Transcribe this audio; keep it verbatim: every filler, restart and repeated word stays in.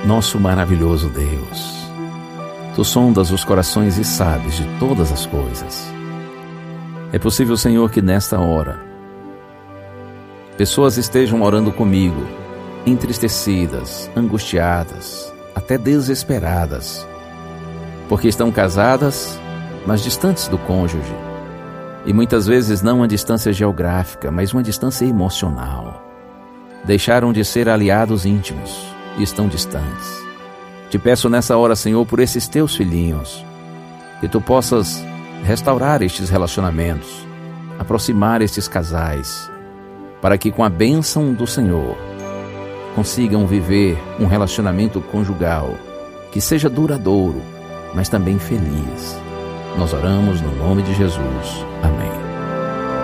Nosso maravilhoso Deus, Tu sondas os corações e sabes de todas as coisas. É possível, Senhor, que nesta hora pessoas estejam orando comigo, entristecidas, angustiadas, até desesperadas, porque estão casadas, mas distantes do cônjuge, e muitas vezes não uma distância geográfica, mas uma distância emocional. Deixaram de ser aliados íntimos e estão distantes. Te peço nessa hora, Senhor, por esses teus filhinhos, que Tu possas restaurar estes relacionamentos, aproximar estes casais, para que com a bênção do Senhor consigam viver um relacionamento conjugal que seja duradouro, mas também feliz. Nós oramos no nome de Jesus. Amém.